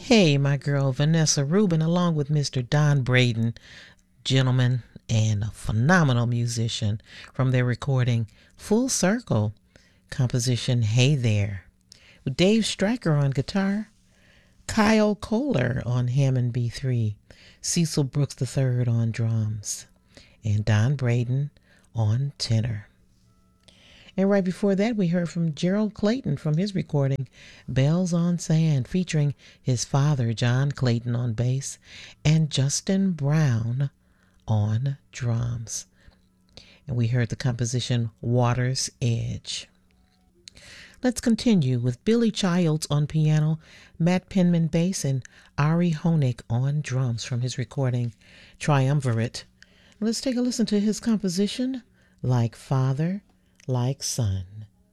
Hey, my girl Vanessa Rubin, along with Mr. Don Braden, gentleman and a phenomenal musician, from their recording Full Circle, composition Hey There, with Dave Stryker on guitar, Kyle Kohler on Hammond B3, Cecil Brooks III on drums, and Don Braden on tenor. And right before that, we heard from Gerald Clayton from his recording, Bells on Sand, featuring his father, John Clayton, on bass, and Justin Brown on drums. And we heard the composition Water's Edge. Let's continue with Billy Childs on piano, Matt Penman bass, and Ari Honig on drums from his recording Triumvirate. Let's take a listen to his composition, Like Father, Like Son.